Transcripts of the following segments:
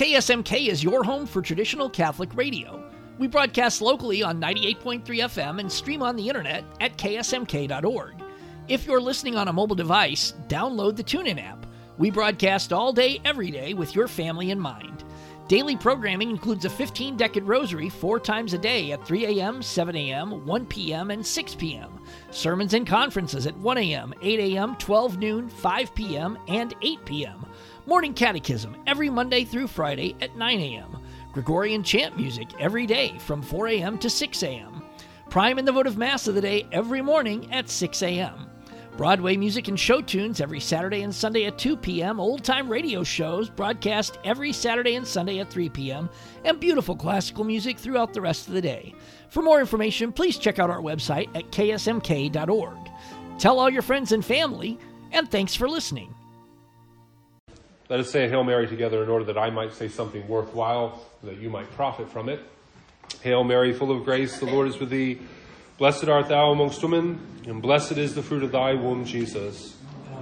KSMK is your home for traditional Catholic radio. We broadcast locally on 98.3 FM and stream on the internet at ksmk.org. If you're listening on a mobile device, download the TuneIn app. We broadcast all day, every day with your family in mind. Daily programming includes a 15-decade rosary 4 times a day at 3 a.m., 7 a.m., 1 p.m., and 6 p.m. Sermons and conferences at 1 a.m., 8 a.m., 12 noon, 5 p.m., and 8 p.m. Morning catechism every Monday through Friday at 9 a.m. Gregorian chant music every day from 4 a.m. to 6 a.m. Prime and the votive Mass of the day every morning at 6 a.m. Broadway music and show tunes every Saturday and Sunday at 2 p.m., old-time radio shows broadcast every Saturday and Sunday at 3 p.m., and beautiful classical music throughout the rest of the day. For more information, please check out our website at ksmk.org. Tell all your friends and family, and thanks for listening. Let us say a Hail Mary together in order that I might say something worthwhile, that you might profit from it. Hail Mary, full of grace, the Lord is with thee. Blessed art thou amongst women, and blessed is the fruit of thy womb, Jesus.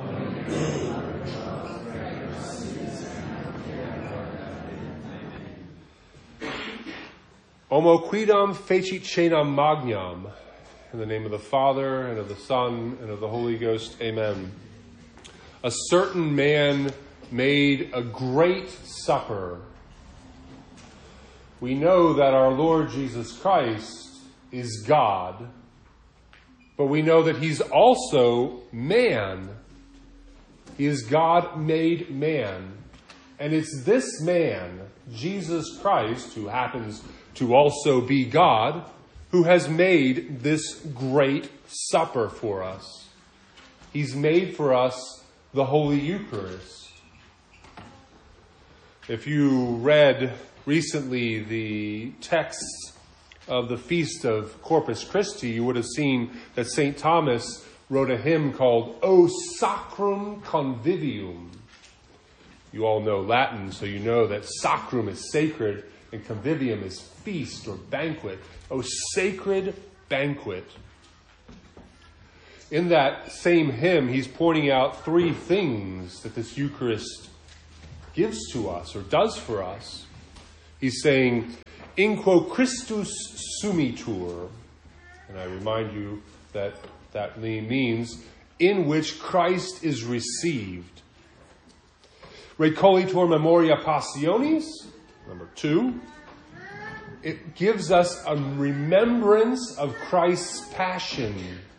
Homo quidam fecit cenam magnam. In the name of the Father, and of the Son, and of the Holy Ghost. Amen. A certain man made a great supper. We know that our Lord Jesus Christ is God, but we know that he's also man. He is God made man. And it's this man, Jesus Christ, who happens to also be God, who has made this great supper for us. He's made for us the Holy Eucharist. If you read recently the texts of the Feast of Corpus Christi, you would have seen that St. Thomas wrote a hymn called O Sacrum Convivium. You all know Latin, so you know that sacrum is sacred and convivium is feast or banquet. O sacred banquet. In that same hymn, he's pointing out 3 things that this Eucharist gives to us or does for us. He's saying, In quo Christus sumitur. And I remind you that that means in which Christ is received. Recolitur memoria passionis. Number 2. It gives us a remembrance of Christ's passion.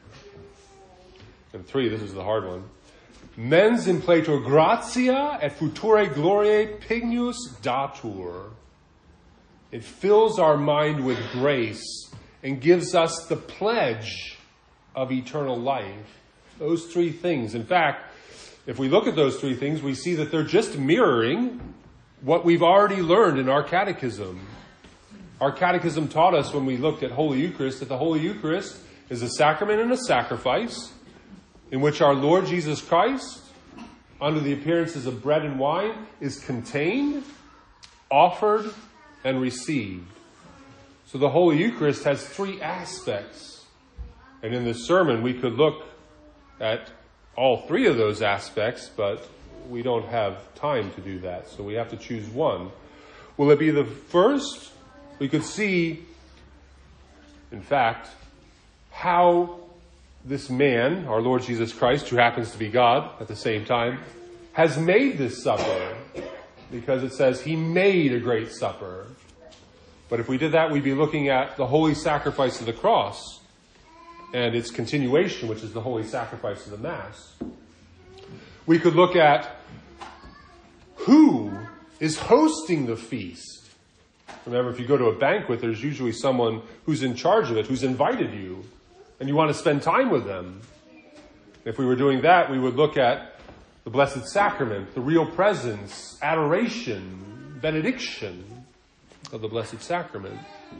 And 3, this is the hard one. Mens impletur gratia et future gloriae pignus datur. It fills our mind with grace and gives us the pledge of eternal life. Those 3 things. In fact, if we look at those 3 things, we see that they're just mirroring what we've already learned in our catechism. Our catechism taught us when we looked at Holy Eucharist that the Holy Eucharist is a sacrament and a sacrifice in which our Lord Jesus Christ, under the appearances of bread and wine, is contained, offered, and received. So the Holy Eucharist has 3 aspects. And in this sermon, we could look at all 3 of those aspects, but we don't have time to do that. So we have to choose one. Will it be the first? We could see, in fact, how this man, our Lord Jesus Christ, who happens to be God at the same time, has made this supper. Because it says he made a great supper. But if we did that, we'd be looking at the holy sacrifice of the cross and its continuation, which is the holy sacrifice of the Mass. We could look at who is hosting the feast. Remember, if you go to a banquet, there's usually someone who's in charge of it, who's invited you, and you want to spend time with them. If we were doing that, we would look at the Blessed Sacrament, the real presence, adoration, benediction of the Blessed Sacrament.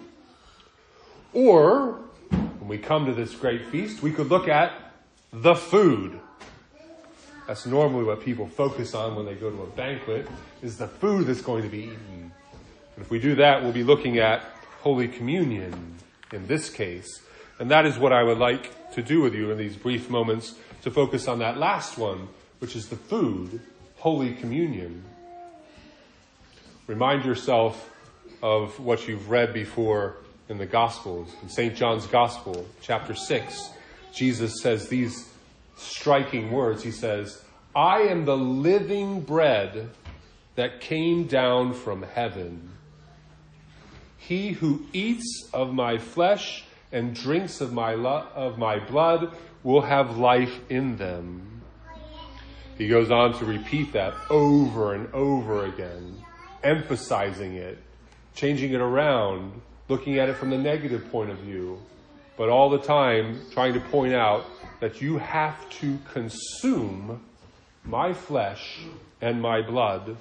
Or, when we come to this great feast, we could look at the food. That's normally what people focus on when they go to a banquet, is the food that's going to be eaten. And if we do that, we'll be looking at Holy Communion in this case. And that is what I would like to do with you in these brief moments, to focus on that last one, which is the food, Holy Communion. Remind yourself of what you've read before in the Gospels. In St. John's Gospel, chapter 6, Jesus says these striking words. He says, I am the living bread that came down from heaven. He who eats of my flesh and drinks of my blood will have life in them. He goes on to repeat that over and over again, emphasizing it, changing it around, looking at it from the negative point of view, but all the time trying to point out that you have to consume my flesh and my blood.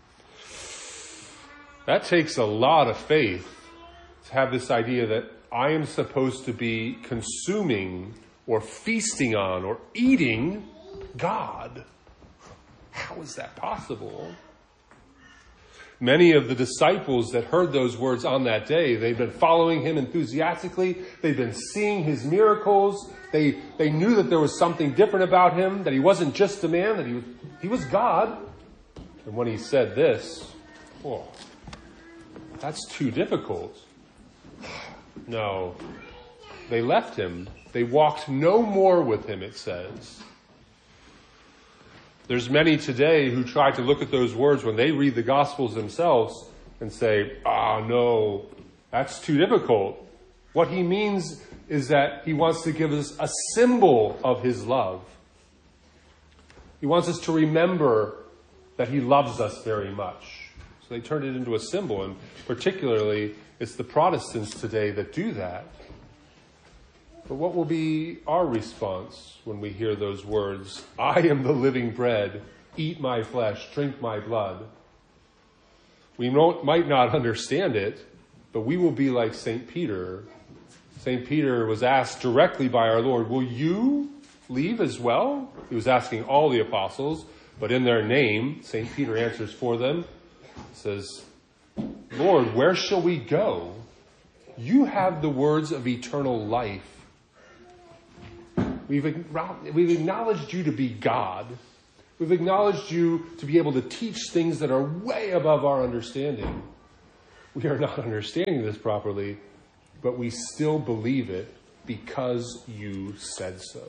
That takes a lot of faith to have this idea that I am supposed to be consuming or feasting on or eating God. How is that possible? Many of the disciples that heard those words on that day, they've been following him enthusiastically. They've been seeing his miracles. They knew that there was something different about him, that he wasn't just a man, that he was God. And when he said this, oh, that's too difficult. No. They left him. They walked no more with him, it says. There's many today who try to look at those words when they read the Gospels themselves and say, no, that's too difficult. What he means is that he wants to give us a symbol of his love. He wants us to remember that he loves us very much. So they turned it into a symbol, and particularly it's the Protestants today that do that. But what will be our response when we hear those words? I am the living bread. Eat my flesh. Drink my blood. We might not understand it, but we will be like St. Peter. St. Peter was asked directly by our Lord, will you leave as well? He was asking all the apostles, but in their name, St. Peter answers for them. He says, Lord, where shall we go? You have the words of eternal life. We've acknowledged you to be God. We've acknowledged you to be able to teach things that are way above our understanding. We are not understanding this properly, but we still believe it because you said so.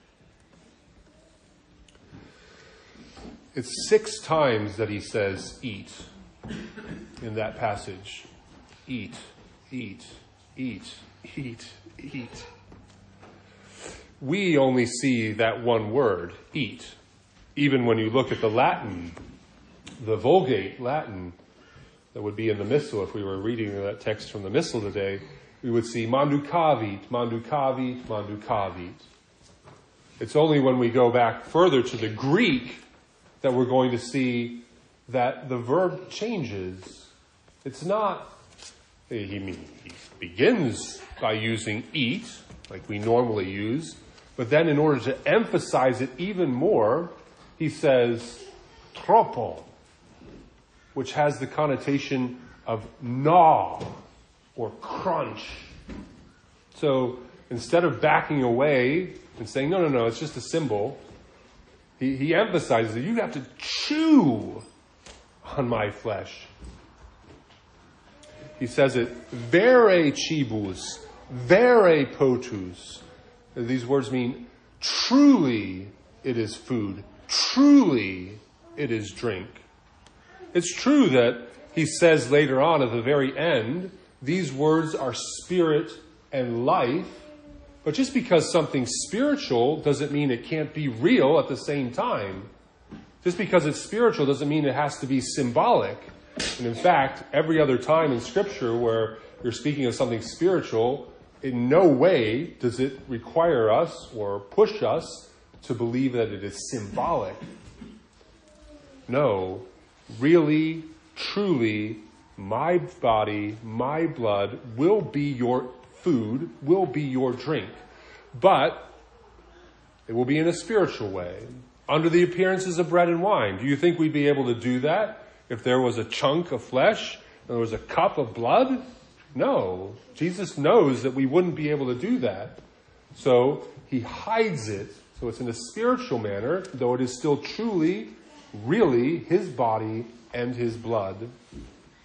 It's 6 times that he says eat in that passage. Eat, eat, eat, eat, eat. We only see that one word, eat. Even when you look at the Latin, the Vulgate Latin that would be in the Missal, if we were reading that text from the Missal today, we would see manducavit, manducavit, manducavit. It's only when we go back further to the Greek that we're going to see that the verb changes. It's not, he begins by using eat, like we normally use, but then in order to emphasize it even more, he says tropo, which has the connotation of gnaw or crunch. So instead of backing away and saying, no, it's just a symbol, he emphasizes that you have to chew on my flesh. He says it, vere cibus, vere potus. These words mean truly it is food. Truly it is drink. It's true that he says later on at the very end, these words are spirit and life. But just because something's spiritual doesn't mean it can't be real at the same time. Just because it's spiritual doesn't mean it has to be symbolic. And in fact, every other time in Scripture where you're speaking of something spiritual, in no way does it require us or push us to believe that it is symbolic. No, really, truly, my body, my blood will be your food, will be your drink. But it will be in a spiritual way, under the appearances of bread and wine. Do you think we'd be able to do that if there was a chunk of flesh and there was a cup of blood? No. Jesus knows that we wouldn't be able to do that. So he hides it. So it's in a spiritual manner, though it is still truly, really his body and his blood.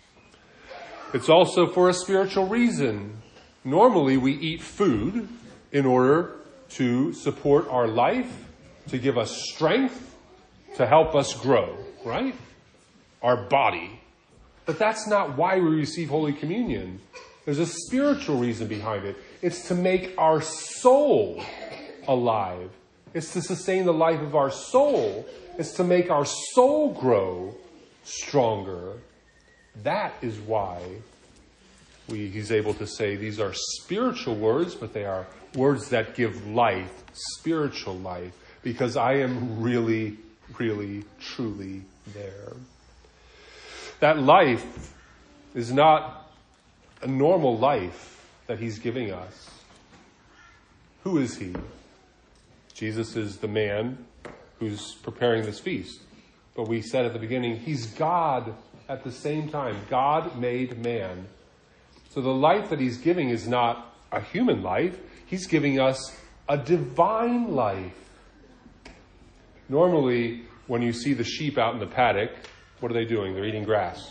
It's also for a spiritual reason. Normally we eat food in order to support our life, to give us strength, to help us grow, right? Our body. But that's not why we receive Holy Communion. There's a spiritual reason behind it. It's to make our soul alive. It's to sustain the life of our soul. It's to make our soul grow stronger. That is why he's able to say these are spiritual words, but they are words that give life, spiritual life, because I am really, really, truly there. That life is not a normal life that he's giving us. Who is he? Jesus is the man who's preparing this feast. But we said at the beginning, he's God at the same time. God made man. So the life that he's giving is not a human life. He's giving us a divine life. Normally, when you see the sheep out in the paddock, what are they doing? They're eating grass.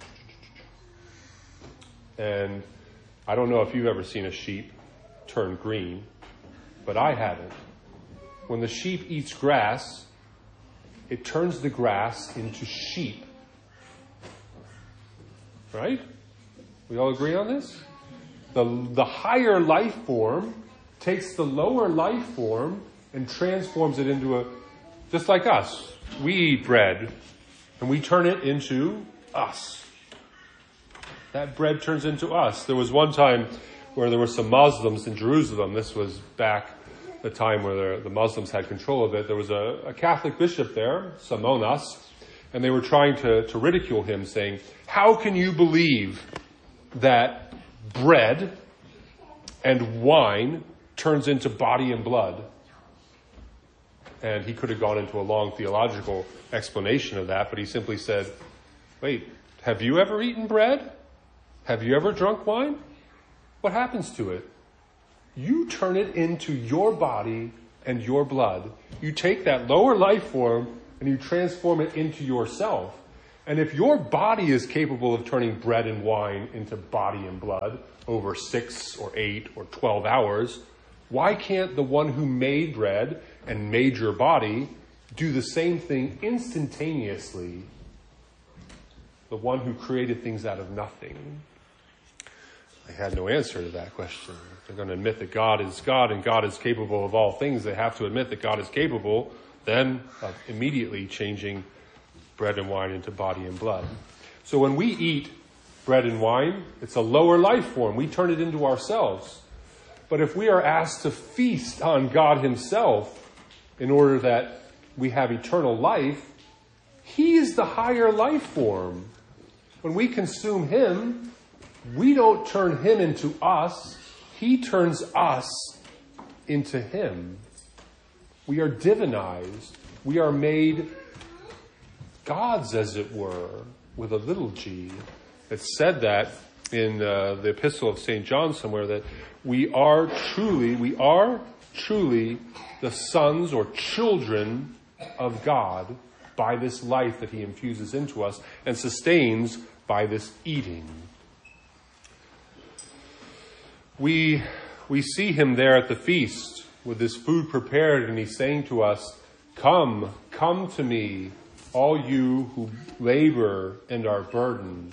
And I don't know if you've ever seen a sheep turn green, but I haven't. When the sheep eats grass, it turns the grass into sheep. Right? We all agree on this? The higher life form takes the lower life form and transforms it into just like us. We eat bread and we turn it into us. That bread turns into us. There was one time where there were some Muslims in Jerusalem. This was back the time where the Muslims had control of it. There was a Catholic bishop there, Simonas, and they were trying to ridicule him, saying, how can you believe that bread and wine turns into body and blood? And he could have gone into a long theological explanation of that, but he simply said, wait, have you ever eaten bread? Have you ever drunk wine? What happens to it? You turn it into your body and your blood. You take that lower life form and you transform it into yourself. And if your body is capable of turning bread and wine into body and blood over 6 or 8 or 12 hours, why can't the one who made bread and made your body do the same thing instantaneously? The one who created things out of nothing. I had no answer to that question. If they're going to admit that God is God and God is capable of all things, they have to admit that God is capable then of immediately changing bread and wine into body and blood. So when we eat bread and wine, it's a lower life form. We turn it into ourselves. But if we are asked to feast on God himself in order that we have eternal life, he is the higher life form. When we consume him, we don't turn him into us. He turns us into him. We are divinized. We are made gods, as it were, with a little g. It's said that in the epistle of St. John somewhere that we are truly the sons or children of God by this life that he infuses into us and sustains by this eating. We see him there at the feast with this food prepared, and he's saying to us, come to me, all you who labor and are burdened.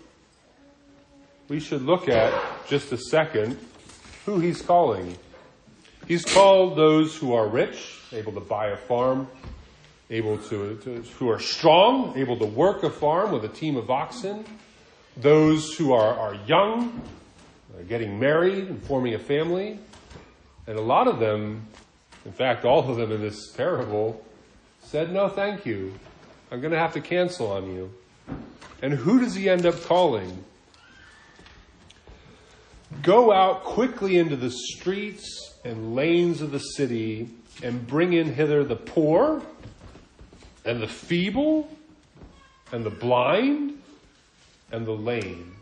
We should look at, just a second, who he's calling. He's called those who are rich, able to buy a farm, who are strong, able to work a farm with a team of oxen, those who are young, getting married and forming a family. And a lot of them, in fact, all of them in this parable, said, no, thank you. I'm going to have to cancel on you. And who does he end up calling? Go out quickly into the streets and lanes of the city and bring in hither the poor and the feeble and the blind and the lame.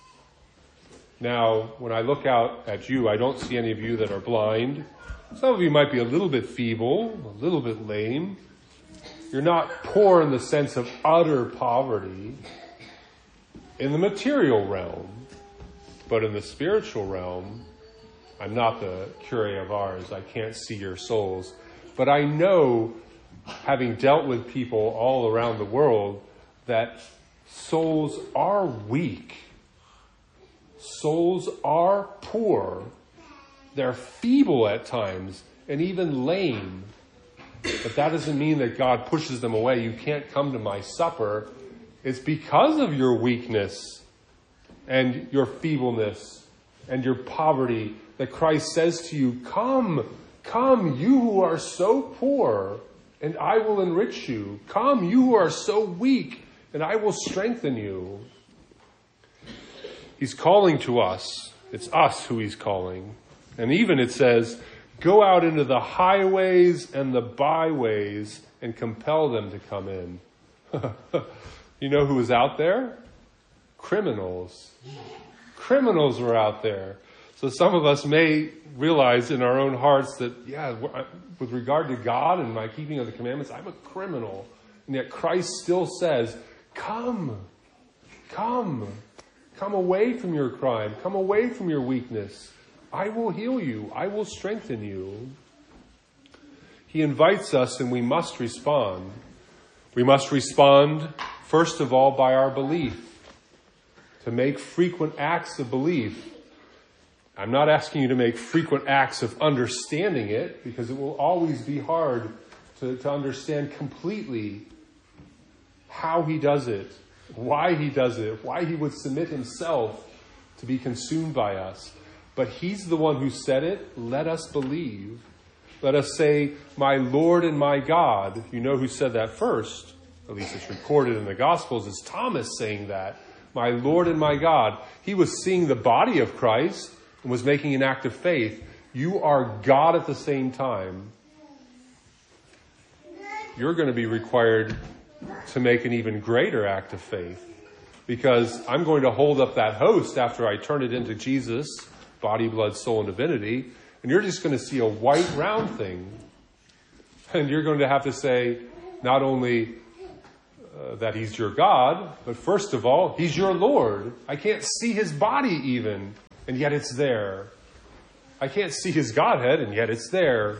Now, when I look out at you, I don't see any of you that are blind. Some of you might be a little bit feeble, a little bit lame. You're not poor in the sense of utter poverty. in the material realm. But in the spiritual realm, I'm not the Curé of Ars. I can't see your souls. But I know, having dealt with people all around the world, that souls are weak. Souls are poor. They're feeble at times and even lame. But that doesn't mean that God pushes them away. You can't come to my supper. It's because of your weakness and your feebleness and your poverty that Christ says to you, come, you who are so poor, and I will enrich you. Come, you who are so weak, and I will strengthen you. He's calling to us. It's us who he's calling. And even it says, go out into the highways and the byways and compel them to come in. You know who was out there? Criminals. Criminals were out there. So some of us may realize in our own hearts that, with regard to God and my keeping of the commandments, I'm a criminal. And yet Christ still says, come away from your crime. Come away from your weakness. I will heal you. I will strengthen you. He invites us and we must respond. We must respond, first of all, by our belief. To make frequent acts of belief. I'm not asking you to make frequent acts of understanding it, because it will always be hard to understand completely how he does it, why he does it, why he would submit himself to be consumed by us. But he's the one who said it. Let us believe. Let us say, my Lord and my God. You know who said that first? At least it's recorded in the Gospels. It's Thomas saying that. My Lord and my God. He was seeing the body of Christ and was making an act of faith. You are God at the same time. You're going to be required to make an even greater act of faith. Because I'm going to hold up that host after I turn it into Jesus, body, blood, soul, and divinity, and you're just going to see a white round thing. And you're going to have to say, not only that he's your God, but first of all, he's your Lord. I can't see his body even, and yet it's there. I can't see his Godhead, and yet it's there.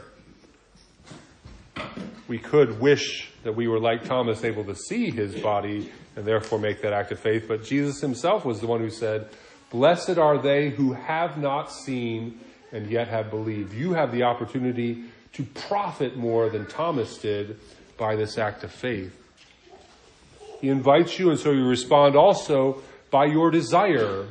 We could wish that we were like Thomas, able to see his body and therefore make that act of faith. But Jesus himself was the one who said, blessed are they who have not seen and yet have believed. You have the opportunity to profit more than Thomas did by this act of faith. He invites you, and so you respond also by your desire.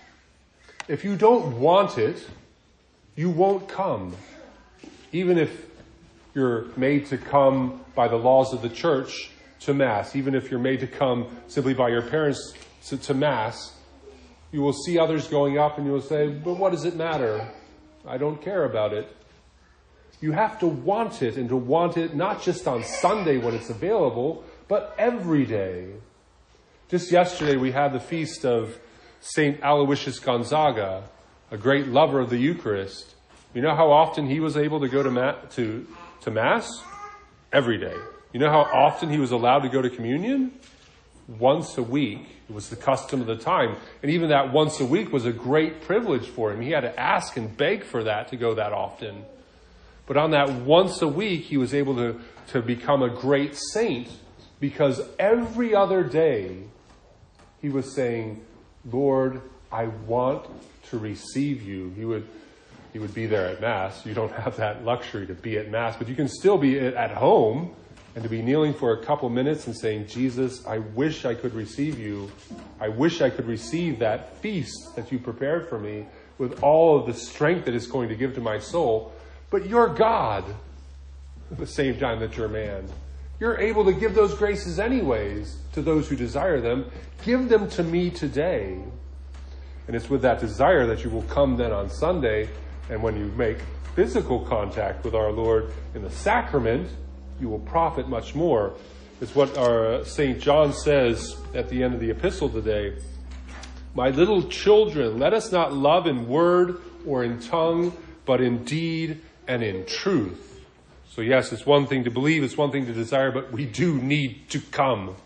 If you don't want it, you won't come. Even if you're made to come by the laws of the church to Mass, even if you're made to come simply by your parents to Mass, you will see others going up and you will say, but what does it matter? I don't care about it. You have to want it, and to want it not just on Sunday when it's available, but every day. Just yesterday we had the feast of St. Aloysius Gonzaga, a great lover of the Eucharist. You know how often he was able to go to Mass? Every day. You know how often he was allowed to go to communion? Once a week. It was the custom of the time. And even that once a week was a great privilege for him. He had to ask and beg for that to go that often. But on that once a week, he was able to become a great saint, because every other day he was saying, Lord, I want to receive you. He would be there at Mass. You don't have that luxury to be at Mass, but you can still be at home and to be kneeling for a couple minutes and saying, Jesus, I wish I could receive you. I wish I could receive that feast that you prepared for me with all of the strength that it's going to give to my soul. But you're God at the same time that you're man. You're able to give those graces anyways to those who desire them. Give them to me today. And it's with that desire that you will come then on Sunday, and when you make physical contact with our Lord in the sacrament, you will profit much more. It's what our St. John says at the end of the epistle today. My little children, let us not love in word or in tongue, but in deed and in truth. So yes, it's one thing to believe, it's one thing to desire, but we do need to come.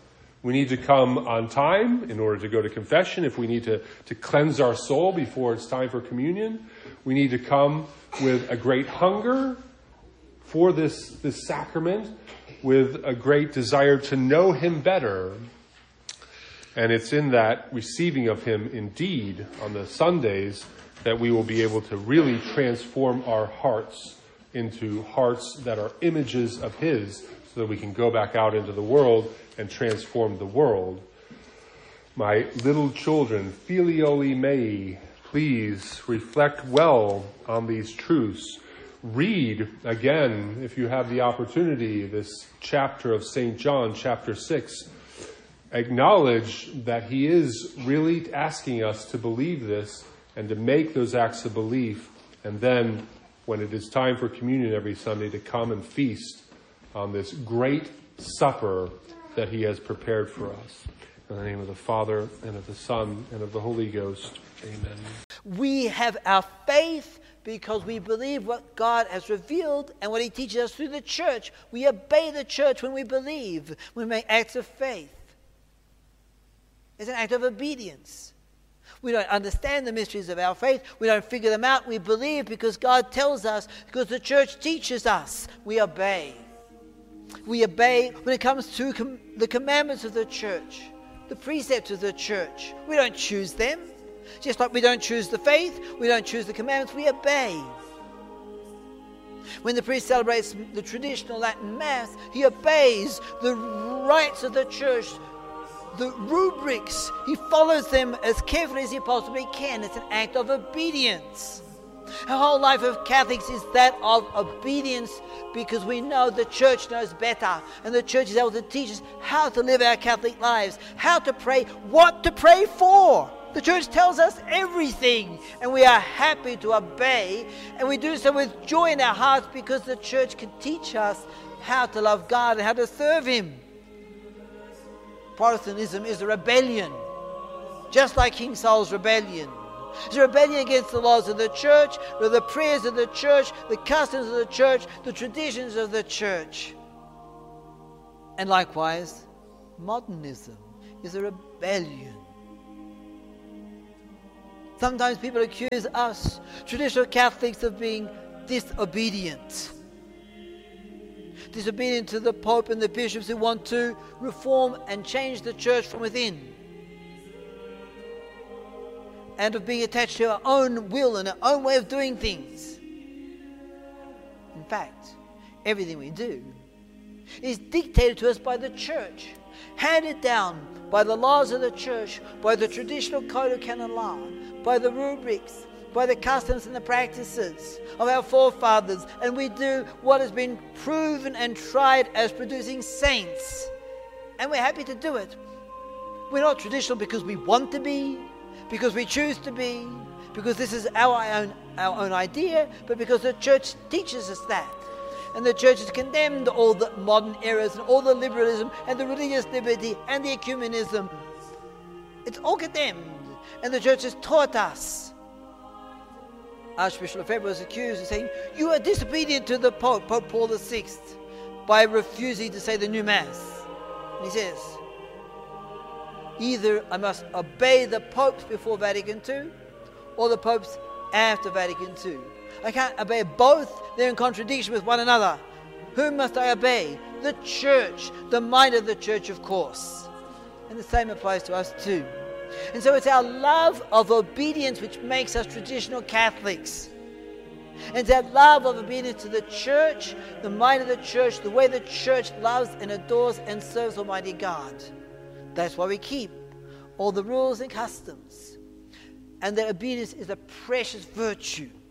We need to come on time in order to go to confession. If we need to cleanse our soul before it's time for communion, we need to come with a great hunger for this sacrament, with a great desire to know him better. And it's in that receiving of him indeed on the Sundays that we will be able to really transform our hearts into hearts that are images of his, so that we can go back out into the world and transform the world. My little children, filioli mei, please reflect well on these truths. Read again, if you have the opportunity, this chapter of St. John, chapter 6. Acknowledge that he is really asking us to believe this and to make those acts of belief, and then when it is time for communion every Sunday, to come and feast on this great supper that he has prepared for us. In the name of the Father, and of the Son, and of the Holy Ghost. Amen. We have our faith because we believe what God has revealed and what he teaches us through the church. We obey the church when we believe. We make acts of faith. It's an act of obedience. We don't understand the mysteries of our faith. We don't figure them out. We believe because God tells us, because the church teaches us. We obey. We obey when it comes to the commandments of the church, the precepts of the church. We don't choose them. Just like we don't choose the faith, we don't choose the commandments, we obey. When the priest celebrates the traditional Latin Mass, he obeys the rites of the church, the rubrics. He follows them as carefully as he possibly can. It's an act of obedience. Our whole life of Catholics is that of obedience, because we know the church knows better, and the church is able to teach us how to live our Catholic lives, how to pray, what to pray for. The church tells us everything, and we are happy to obey, and we do so with joy in our hearts because the church can teach us how to love God and how to serve him. Protestantism is a rebellion, just like King Saul's rebellion. It's a rebellion against the laws of the church, the prayers of the church, the customs of the church, the traditions of the church. And likewise, modernism is a rebellion. Sometimes people accuse us, traditional Catholics, of being disobedient. Disobedient to the Pope and the bishops who want to reform and change the church from within. And of being attached to our own will and our own way of doing things. In fact, everything we do is dictated to us by the church, handed down by the laws of the church, by the traditional code of canon law, by the rubrics, by the customs and the practices of our forefathers. And we do what has been proven and tried as producing saints. And we're happy to do it. We're not traditional because we want to be, because we choose to be, because this is our own idea, but because the church teaches us that. And the church has condemned all the modern errors and all the liberalism and the religious liberty and the ecumenism. It's all condemned. And the church has taught us. Archbishop Lefebvre was accused of saying, you are disobedient to the Pope, Pope Paul VI, by refusing to say the new Mass. And he says, either I must obey the popes before Vatican II or the popes after Vatican II. I can't obey both. They're in contradiction with one another. Whom must I obey? The church, the mind of the church, of course. And the same applies to us too. And so it's our love of obedience which makes us traditional Catholics. And it's our love of obedience to the church, the mind of the church, the way the church loves and adores and serves Almighty God. That's why we keep all the rules and customs. And that obedience is a precious virtue.